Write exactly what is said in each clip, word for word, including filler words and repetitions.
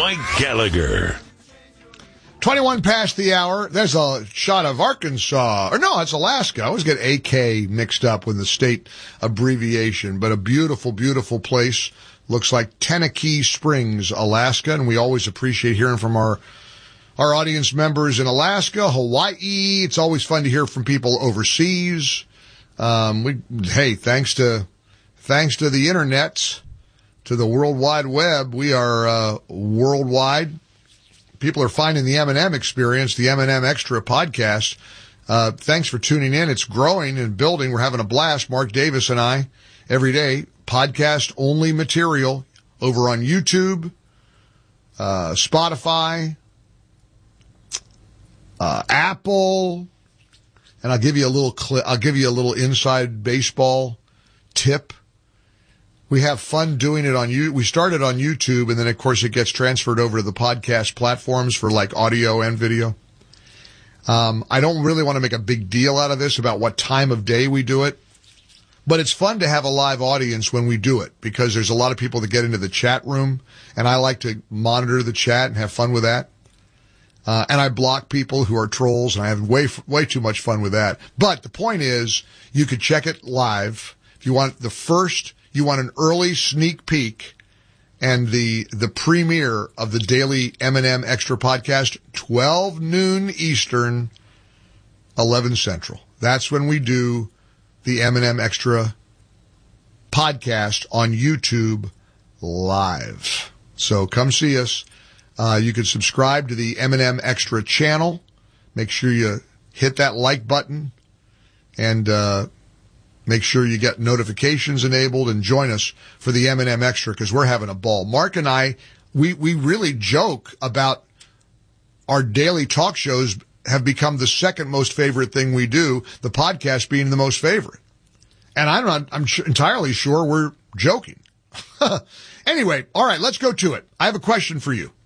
Mike Gallagher. twenty-one past the hour. There's a shot of Arkansas. Or no, it's Alaska. I always get A K mixed up with the state abbreviation. But a beautiful, beautiful place. Looks like Tenakee Springs, Alaska. And we always appreciate hearing from our our audience members in Alaska, Hawaii. It's always fun to hear from people overseas. Um, we, hey, thanks to, thanks to the internet, to the World Wide Web, we are, uh, worldwide. People are finding the M and M Experience, the M and M Extra podcast. Uh, thanks for tuning in. It's growing and building. We're having a blast. Mark Davis and I, every day, podcast only material over on YouTube, uh, Spotify, Uh, Apple, and I'll give you a little cli- I'll give you a little inside baseball tip. We have fun doing it on you. We started on YouTube, and then of course it gets transferred over to the podcast platforms for like audio and video. Um, I don't really want to make a big deal out of this about what time of day we do it, but it's fun to have a live audience when we do it because there's a lot of people that get into the chat room, and I like to monitor the chat and have fun with that. Uh, and I block people who are trolls, and I have way, way too much fun with that. But the point is, you could check it live. If you want the first, you want an early sneak peek and the, the premiere of the daily M and M Extra podcast, twelve noon Eastern, eleven Central. That's when we do the M and M Extra podcast on YouTube live. So come see us. Uh, you can subscribe to the M and M Extra channel. Make sure you hit that like button and, uh, make sure you get notifications enabled and join us for the M and M Extra because we're having a ball. Mark and I, we, we really joke about our daily talk shows have become the second most favorite thing we do, the podcast being the most favorite. And I'm not, I'm sh- entirely sure we're joking. Anyway, all right, let's go to it. I have a question for you.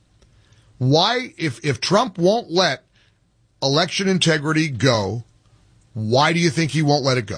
Why, if, if Trump won't let election integrity go, why do you think he won't let it go?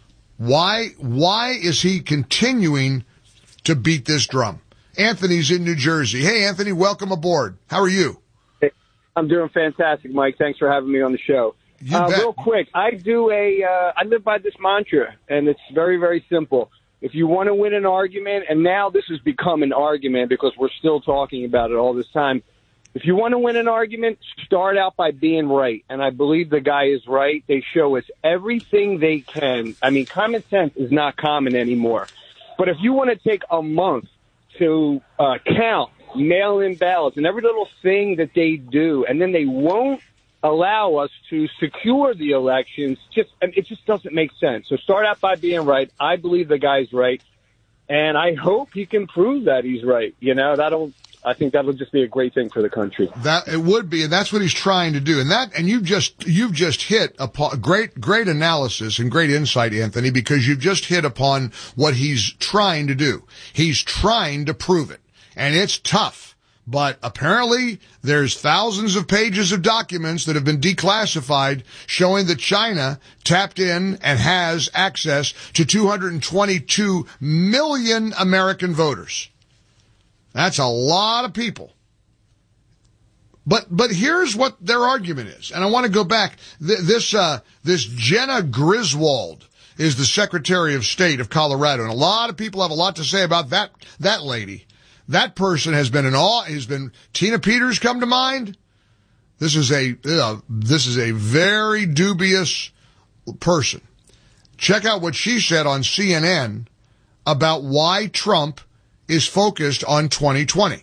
Why, why is he continuing to beat this drum? Anthony's in New Jersey. Hey, Anthony, welcome aboard. How are you? Hey, I'm doing fantastic, Mike. Thanks for having me on the show. You uh, bet. Real quick, I do a, uh, I live by this mantra, and it's very, very simple. If you want to win an argument, and now this has become an argument because we're still talking about it all this time, if you want to win an argument, start out by being right. And I believe the guy is right. They show us everything they can. I mean, common sense is not common anymore. But if you want to take a month to uh, count mail-in ballots and every little thing that they do, and then they won't allow us to secure the elections, just it just doesn't make sense. So start out by being right. I believe the guy's right. And I hope he can prove that he's right. You know, that'll... I think that'll just be a great thing for the country. That it would be, and that's what he's trying to do. And that, and you've just you've just hit upon great great analysis and great insight, Anthony, because you've just hit upon what he's trying to do. He's trying to prove it, and it's tough. But apparently, there's thousands of pages of documents that have been declassified showing that China tapped in and has access to two hundred twenty-two million American voters. That's a lot of people. But, but here's what their argument is. And I want to go back. This, uh, this Jenna Griswold is the Secretary of State of Colorado. And a lot of people have a lot to say about that, that lady. That person has been in awe, has been, Tina Peters come to mind. This is a, uh, this is a very dubious person. Check out what she said on C N N about why Trump is focused on twenty twenty.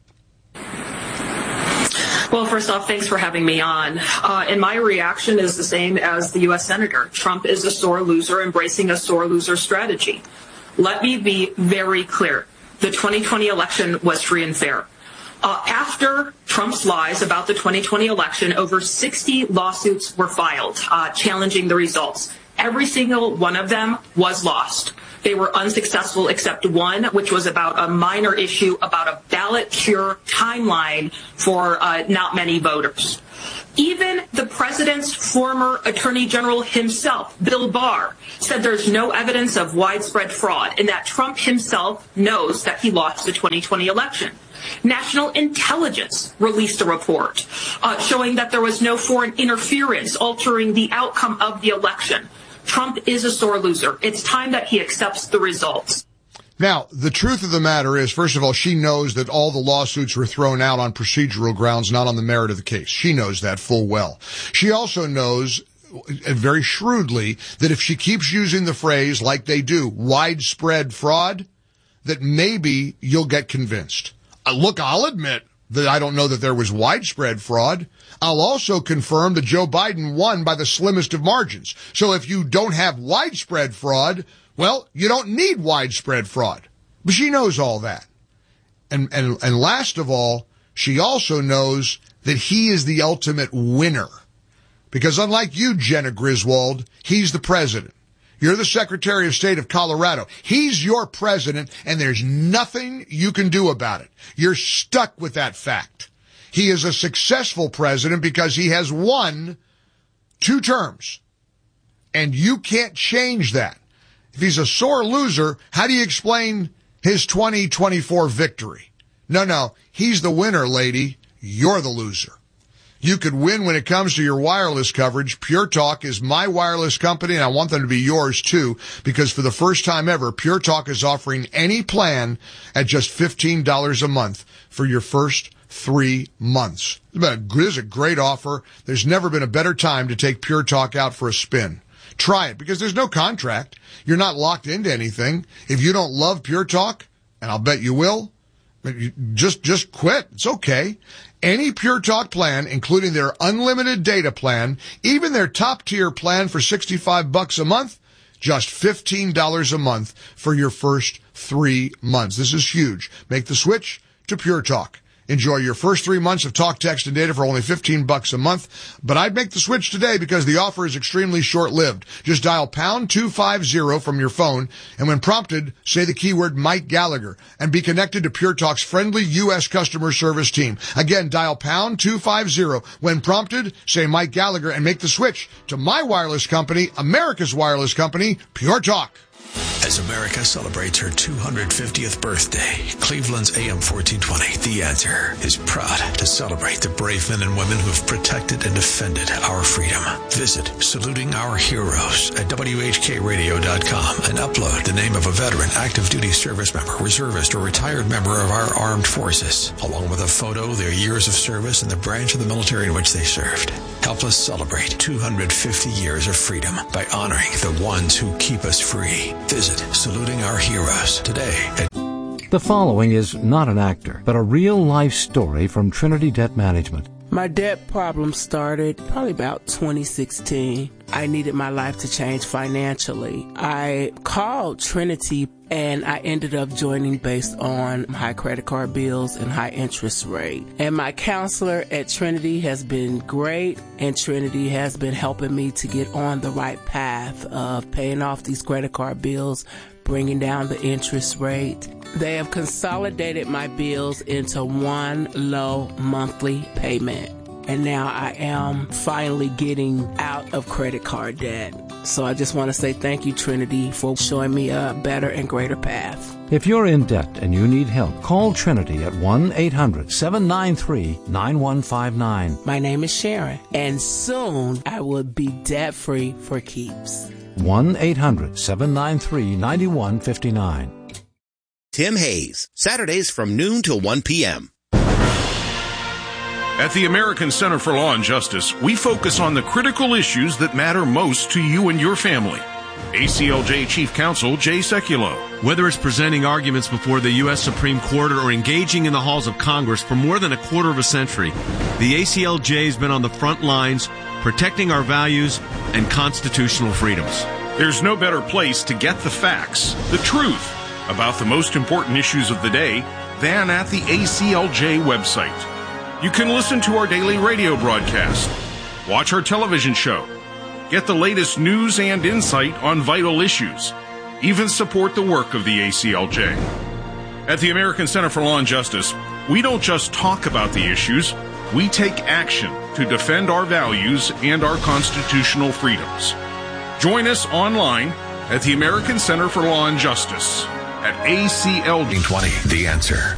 Well, first off, thanks for having me on. Uh, and my reaction is the same as the U S Senator. Trump is a sore loser, embracing a sore loser strategy. Let me be very clear. The twenty twenty election was free and fair. Uh, after Trump's lies about the twenty twenty election, over sixty lawsuits were filed uh, challenging the results. Every single one of them was lost. They were unsuccessful except one, which was about a minor issue about a ballot cure timeline for uh, not many voters. Even the president's former attorney general himself, Bill Barr, said there's no evidence of widespread fraud and that Trump himself knows that he lost the twenty twenty election. National Intelligence released a report uh, showing that there was no foreign interference altering the outcome of the election. Trump is a sore loser. It's time that he accepts the results. Now, the truth of the matter is, first of all, she knows that all the lawsuits were thrown out on procedural grounds, not on the merit of the case. She knows that full well. She also knows, and very shrewdly, that if she keeps using the phrase, like they do, widespread fraud, that maybe you'll get convinced. Uh, look, I'll admit that I don't know that there was widespread fraud. I'll also confirm that Joe Biden won by the slimmest of margins. So if you don't have widespread fraud, well, you don't need widespread fraud. But she knows all that. And, and, and last of all, she also knows that he is the ultimate winner. Because unlike you, Jenna Griswold, he's the president. You're the Secretary of State of Colorado. He's your president, and there's nothing you can do about it. You're stuck with that fact. He is a successful president because he has won two terms. And you can't change that. If he's a sore loser, how do you explain his twenty twenty-four victory? No, no, he's the winner, lady. You're the loser. You could win when it comes to your wireless coverage. Pure Talk is my wireless company, and I want them to be yours too, because for the first time ever, Pure Talk is offering any plan at just fifteen dollars a month for your first three months. This is a great offer. There's never been a better time to take Pure Talk out for a spin. Try it, because there's no contract. You're not locked into anything. If you don't love Pure Talk, and I'll bet you will, just, just quit. It's okay. Any Pure Talk plan, including their unlimited data plan, even their top tier plan for sixty-five bucks a month, just fifteen dollars a month for your first three months. This is huge. Make the switch to Pure Talk. Enjoy your first three months of talk, text, and data for only fifteen bucks a month. But I'd make the switch today because the offer is extremely short-lived. Just dial pound two fifty from your phone, and when prompted, say the keyword Mike Gallagher, and be connected to Pure Talk's friendly U S customer service team. Again, dial pound two fifty. When prompted, say Mike Gallagher, and make the switch to my wireless company, America's wireless company, Pure Talk. As America celebrates her two hundred fiftieth birthday, Cleveland's A M fourteen twenty, The Answer, is proud to celebrate the brave men and women who have protected and defended our freedom. Visit Saluting Our Heroes at W H K radio dot com and upload the name of a veteran, active duty service member, reservist, or retired member of our armed forces, along with a photo, their years of service, and the branch of the military in which they served. Help us celebrate two hundred fifty years of freedom by honoring the ones who keep us free. Visit Saluting Our Heroes today at The following is not an actor, but a real-life story from Trinity Debt Management. My debt problem started probably about twenty sixteen. I needed my life to change financially. I called Trinity and I ended up joining based on high credit card bills and high interest rate. And my counselor at Trinity has been great, and Trinity has been helping me to get on the right path of paying off these credit card bills, bringing down the interest rate. They have consolidated my bills into one low monthly payment. And now I am finally getting out of credit card debt. So I just want to say thank you, Trinity, for showing me a better and greater path. If you're in debt and you need help, call Trinity at one eight hundred seven nine three nine one five nine. My name is Sharon, and soon I will be debt-free for keeps. one eight hundred seven nine three nine one five nine. Tim Hayes, Saturdays from noon till one p.m. At the American Center for Law and Justice, we focus on the critical issues that matter most to you and your family. A C L J Chief Counsel Jay Sekulow. Whether it's presenting arguments before the U S Supreme Court or engaging in the halls of Congress for more than a quarter of a century, the A C L J has been on the front lines protecting our values and constitutional freedoms. There's no better place to get the facts, the truth, about the most important issues of the day than at the A C L J website. You can listen to our daily radio broadcast, watch our television show, get the latest news and insight on vital issues, even support the work of the A C L J. At the American Center for Law and Justice, we don't just talk about the issues, we take action to to defend our values and our constitutional freedoms. Join us online at the American Center for Law and Justice at A C L J twenty, The Answer.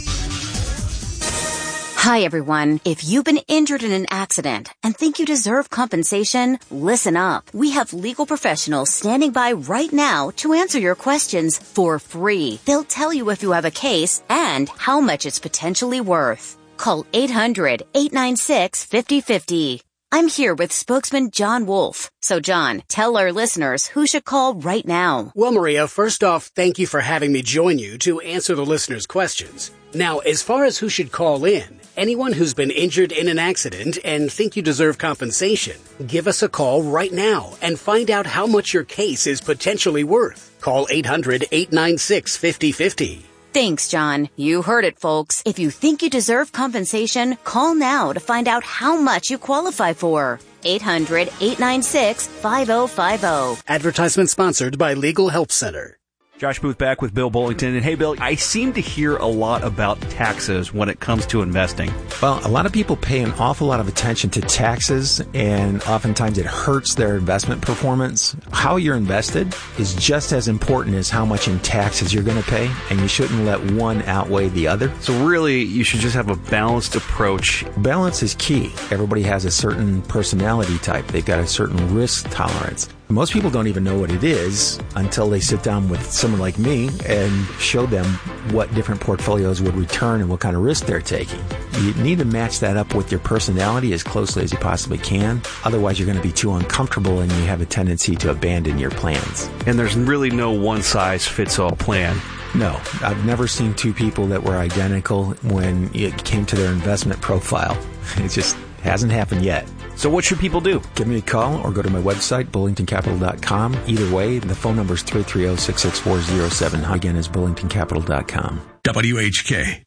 Hi, everyone. If you've been injured in an accident and think you deserve compensation, listen up. We have legal professionals standing by right now to answer your questions for free. They'll tell you if you have a case and how much it's potentially worth. Call eight hundred, eight nine six, five oh five oh. I'm here with spokesman John Wolf. So, John, tell our listeners who should call right now. Well, Maria, first off, thank you for having me join you to answer the listeners' questions. Now, as far as who should call in, anyone who's been injured in an accident and think you deserve compensation, give us a call right now and find out how much your case is potentially worth. Call eight hundred, eight nine six, five oh five oh. Thanks, John. You heard it, folks. If you think you deserve compensation, call now to find out how much you qualify for. eight hundred, eight nine six, five oh five oh. Advertisement sponsored by Legal Help Center. Josh Booth back with Bill Bullington. And hey, Bill, I seem to hear a lot about taxes when it comes to investing. Well, a lot of people pay an awful lot of attention to taxes, and oftentimes it hurts their investment performance. How you're invested is just as important as how much in taxes you're going to pay, and you shouldn't let one outweigh the other. So really, you should just have a balanced approach. Balance is key. Everybody has a certain personality type. They've got a certain risk tolerance. Most people don't even know what it is until they sit down with someone like me and show them what different portfolios would return and what kind of risk they're taking. You need to match that up with your personality as closely as you possibly can. Otherwise, you're going to be too uncomfortable and you have a tendency to abandon your plans. And there's really no one-size-fits-all plan. No, I've never seen two people that were identical when it came to their investment profile. It just hasn't happened yet. So what should people do? Give me a call or go to my website, bullington capital dot com. Either way, the phone number is three three zero, six six four zero seven. Again, is bullington capital dot com. W H K.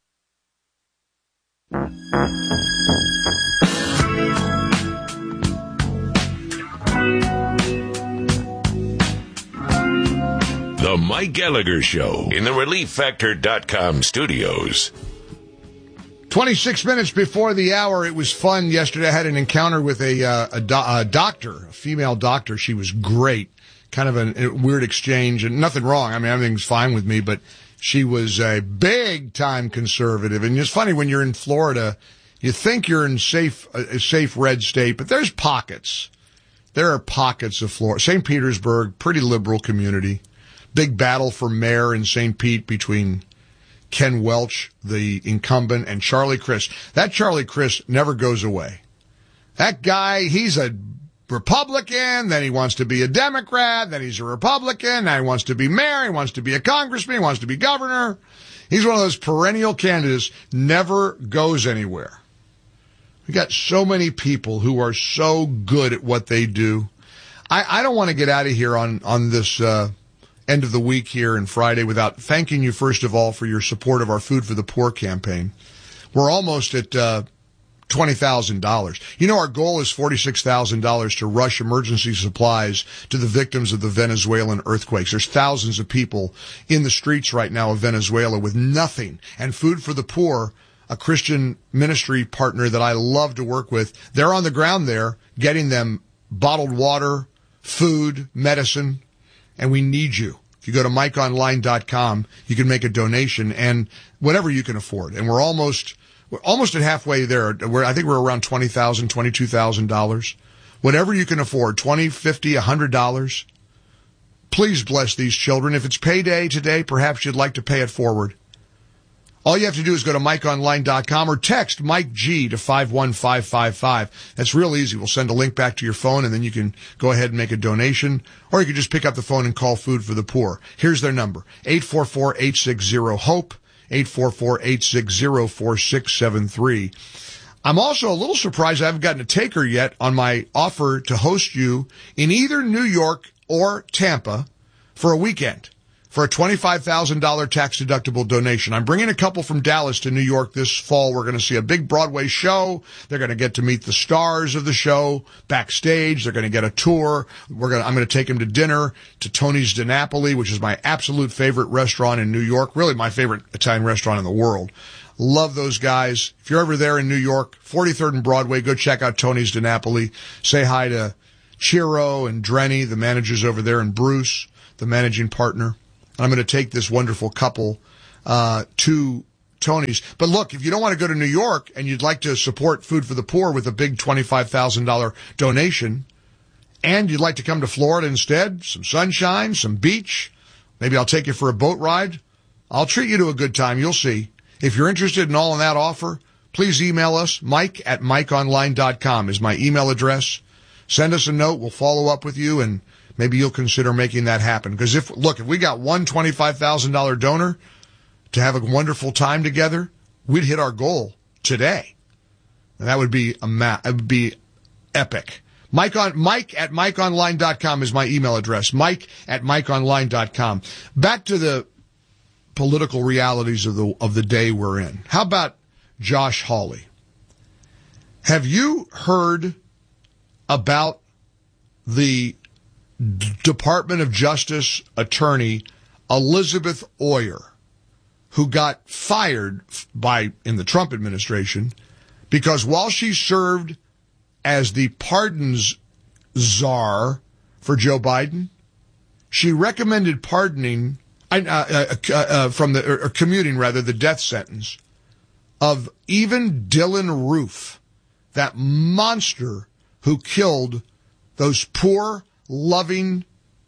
The Mike Gallagher Show in the relief factor dot com studios. twenty-six minutes before the hour, it was fun. Yesterday I had an encounter with a, uh, a, do- a doctor, a female doctor. She was great. Kind of a, a weird exchange, and nothing wrong. I mean, everything's fine with me, but she was a big-time conservative. And it's funny, when you're in Florida, you think you're in safe, a safe red state, but there's pockets. There are pockets of Florida. Saint Petersburg, pretty liberal community. Big battle for mayor in Saint Pete between Ken Welch, the incumbent, and Charlie Crist. That Charlie Crist never goes away. That guy, he's a Republican, then he wants to be a Democrat, then he's a Republican, now he wants to be mayor, he wants to be a congressman, he wants to be governor. He's one of those perennial candidates, never goes anywhere. We got so many people who are so good at what they do. I, I don't want to get out of here on, on this, uh, end of the week here and Friday without thanking you, first of all, for your support of our Food for the Poor campaign. We're almost at uh twenty thousand dollars. You know, our goal is forty-six thousand dollars to rush emergency supplies to the victims of the Venezuelan earthquakes. There's thousands of people in the streets right now of Venezuela with nothing. And Food for the Poor, a Christian ministry partner that I love to work with, they're on the ground there getting them bottled water, food, medicine, and we need you. If you go to mike online dot com, you can make a donation, and whatever you can afford. And we're almost, we're almost at halfway there. We're, I think we're around twenty thousand dollars, twenty-two thousand dollars. Whatever you can afford, twenty dollars, fifty dollars, one hundred dollars. Please bless these children. If it's payday today, perhaps you'd like to pay it forward. All you have to do is go to mike online dot com or text Mike G to five one five five five. That's real easy. We'll send a link back to your phone, and then you can go ahead and make a donation. Or you can just pick up the phone and call Food for the Poor. Here's their number, eight four four, eight six zero, HOPE, eight four four, eight six zero, four six seven three. I'm also a little surprised I haven't gotten a taker yet on my offer to host you in either New York or Tampa for a weekend, for a twenty-five thousand dollars tax-deductible donation. I'm bringing a couple from Dallas to New York this fall. We're going to see a big Broadway show. They're going to get to meet the stars of the show backstage. They're going to get a tour. We're going to, I'm going to take them to dinner to Tony's Di Napoli, which is my absolute favorite restaurant in New York, really my favorite Italian restaurant in the world. Love those guys. If you're ever there in New York, forty-third and Broadway, go check out Tony's DiNapoli. Say hi to Chiro and Drenny, the managers over there, and Bruce, the managing partner. And I'm going to take this wonderful couple uh to Tony's. But look, if you don't want to go to New York and you'd like to support Food for the Poor with a big twenty-five thousand dollars donation, and you'd like to come to Florida instead, some sunshine, some beach, maybe I'll take you for a boat ride, I'll treat you to a good time. You'll see. If you're interested in all of that offer, please email us. Mike at mike online dot com is my email address. Send us a note. We'll follow up with you, and maybe you'll consider making that happen. Because if, look, if we got one twenty-five thousand dollars donor to have a wonderful time together, we'd hit our goal today. And that would be a ma- it would be epic. Mike on Mike at mike online dot com is my email address. Mike at mike online dot com. Back to the political realities of the of the day we're in. How about Josh Hawley? Have you heard about the D- Department of Justice attorney Elizabeth Oyer, who got fired by in the Trump administration because while she served as the pardons czar for Joe Biden, she recommended pardoning Uh, uh, uh, uh, from the, or, or commuting rather, the death sentence of even Dylan Roof, that monster who killed those poor, loving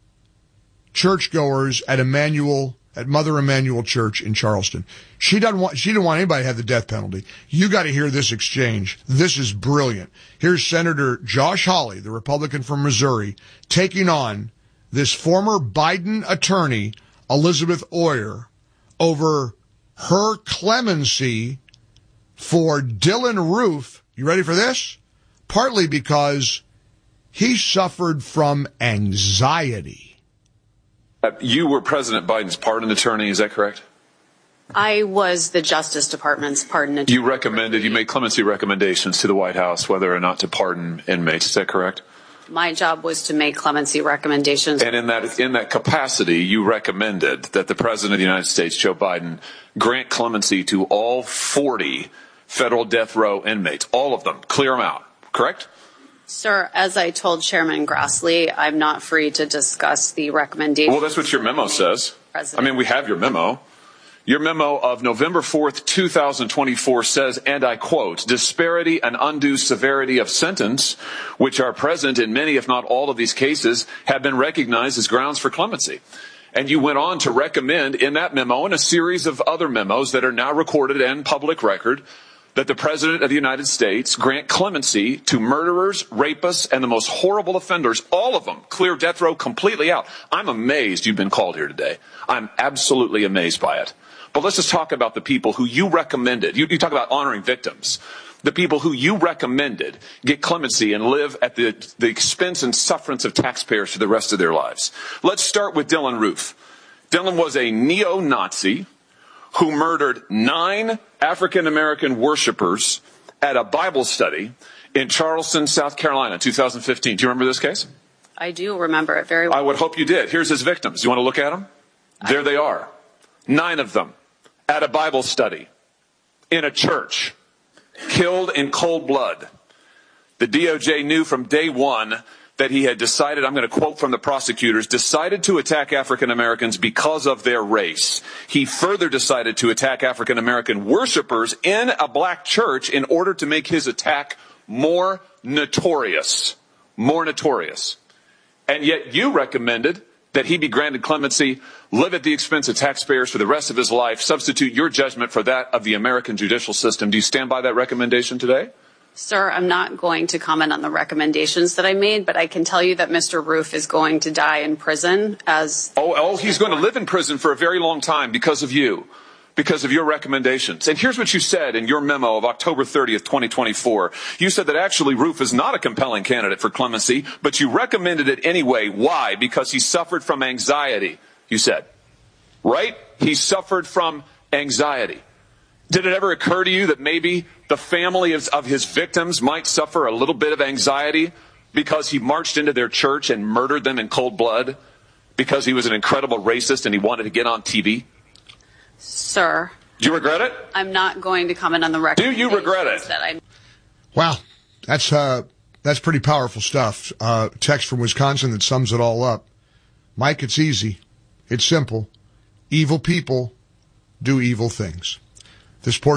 churchgoers at Emmanuel, at Mother Emanuel Church in Charleston. She doesn't want, she didn't want anybody to have the death penalty. You got to hear this exchange. This is brilliant. Here's Senator Josh Hawley, the Republican from Missouri, taking on this former Biden attorney, Elizabeth Oyer, over her clemency for Dylan Roof. You ready for this? Partly because he suffered from anxiety. Uh, you were President Biden's pardon attorney, is that correct? I was the Justice Department's pardon attorney. You recommended, you made clemency recommendations to the White House whether or not to pardon inmates, is that correct? My job was to make clemency recommendations. And in that in that capacity, you recommended that the President of the United States, Joe Biden, grant clemency to all forty federal death row inmates, all of them, clear them out, correct? Sir, as I told Chairman Grassley, I'm not free to discuss the recommendation. Well, that's what your memo says. President. I mean, we have your memo. Your memo of November fourth, two thousand twenty-four says, and I quote, disparity and undue severity of sentence, which are present in many, if not all of these cases, have been recognized as grounds for clemency. And you went on to recommend in that memo and a series of other memos that are now recorded and public record that the President of the United States grant clemency to murderers, rapists, and the most horrible offenders, all of them, clear death row completely out. I'm amazed you've been called here today. I'm absolutely amazed by it. But let's just talk about the people who you recommended. You, you talk about honoring victims. The people who you recommended get clemency and live at the, the expense and sufferance of taxpayers for the rest of their lives. Let's start with Dylan Roof. Dylan was a neo-Nazi who murdered nine African-American worshipers at a Bible study in Charleston, South Carolina, two thousand fifteen. Do you remember this case? I do remember it very well. I would hope you did. Here's his victims. You want to look at them? There they are. Nine of them at a Bible study in a church, killed in cold blood. The D O J knew from day one that he had decided, I'm going to quote from the prosecutors, decided to attack African Americans because of their race. He further decided to attack African American worshipers in a black church in order to make his attack more notorious. More notorious. And yet you recommended that he be granted clemency, live at the expense of taxpayers for the rest of his life, substitute your judgment for that of the American judicial system. Do you stand by that recommendation today? Sir, I'm not going to comment on the recommendations that I made, but I can tell you that Mister Roof is going to die in prison as... Oh, oh, he's going to live in prison for a very long time because of you, because of your recommendations. And here's what you said in your memo of October thirtieth, twenty twenty-four. You said that actually Roof is not a compelling candidate for clemency, but you recommended it anyway. Why? Because he suffered from anxiety, you said. Right? He suffered from anxiety. Did it ever occur to you that maybe the family of, of his victims might suffer a little bit of anxiety because he marched into their church and murdered them in cold blood because he was an incredible racist and he wanted to get on T V? Sir, Do you regret it? I'm not going to comment on the record. Do you regret it? That I... Wow. That's, uh, that's pretty powerful stuff. Uh, text from Wisconsin that sums it all up. Mike, it's easy. It's simple. Evil people do evil things. This portion